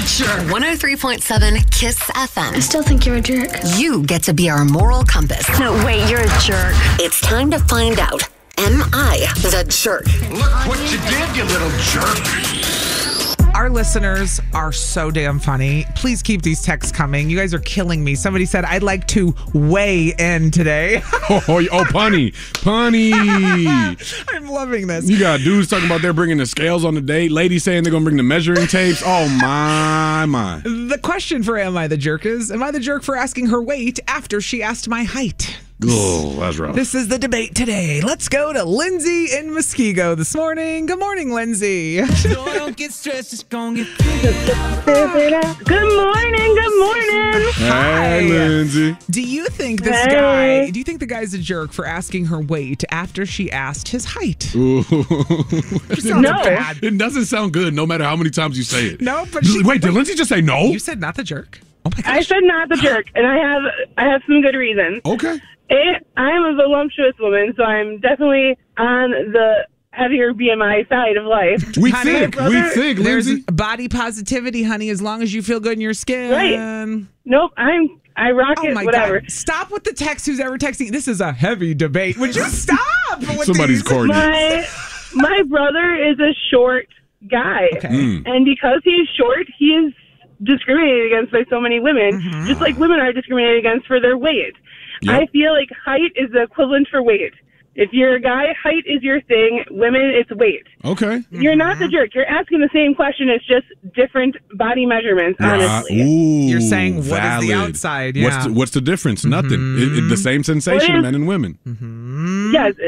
Sure. 103.7 Kiss FM. I still think you're a jerk. You get to be our moral compass. No, wait, you're a jerk. It's time to find out. Am I the jerk? Look what you did, you little jerk. Our listeners are so damn funny. Please keep these texts coming. You guys are killing me. Somebody said, I'd like to weigh in today. Punny. I'm loving this. You got dudes talking about they're bringing the scales on the date. Ladies saying they're going to bring the measuring tapes. Oh, my. The question for Am I the Jerk is, am I the jerk for asking her weight after she asked my height? Oh, that's rough. This is the debate today. Let's go to Lindsay in Muskego this morning. Good morning, Lindsay. Don't get stressed, it's gonna get Good morning. Hey, Lindsay. Do you think the guy's a jerk for asking her weight after she asked his height? Ooh. No. Bad. It doesn't sound good no matter how many times you say it. No, but Wait, did Lindsay just say no? You said not the jerk. Oh my gosh. I said not the jerk, and I have some good reasons. Okay. I'm a voluptuous woman, so I'm definitely on the heavier BMI side of life. We Honey, think, There's Lindsay. body positivity, honey, as long as you feel good in your skin. Right. Nope, I rock it, whatever. God. Stop with the text, who's ever texting. This is a heavy debate. Would you stop? with Somebody's these? corny. My brother is a short guy, Okay. and because he's short, he is discriminated against by so many women, just like women are discriminated against for their weight. Yep. I feel like height is the equivalent for weight. If you're a guy, height is your thing. Women, it's weight. Okay. You're not the jerk. You're asking the same question. It's just different body measurements, honestly. Ooh, You're saying, what is valid. the outside? Yeah. What's the difference? Nothing. The same sensation, Well, men and women. Yes,